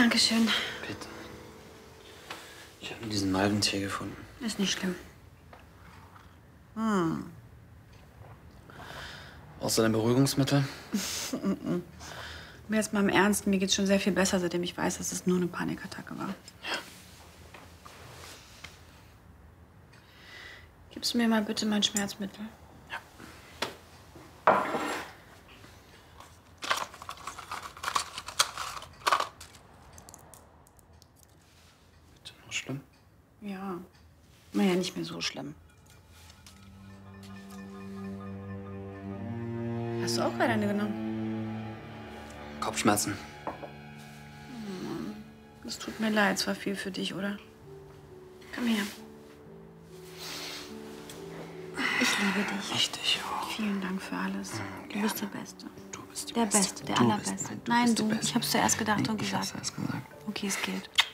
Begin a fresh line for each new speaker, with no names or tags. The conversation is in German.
Dankeschön.
Bitte. Ich habe diesen Malventee gefunden.
Ist nicht schlimm.
Außerdem Beruhigungsmittel?
Aber jetzt mal im Ernst, mir geht's schon sehr viel besser, seitdem ich weiß, dass es nur eine Panikattacke war.
Ja.
Gibst du mir mal bitte mein Schmerzmittel?
Ja. Bitte nur schlimm?
Ja. Naja, nicht mehr so schlimm. Hast du auch gerade eine genommen?
Kopfschmerzen.
Es tut mir leid, es war viel für dich, oder? Komm her. Ich liebe dich.
Ich dich auch.
Vielen Dank für alles. Du bist der Beste.
Du bist die
Der
Beste.
Beste, der
Du
Allerbeste.
bist-
Nein,
bist die
du.
Beste.
Ich hab's zuerst gedacht und
Ich hab's
gesagt.
erst gesagt.
Okay, es geht.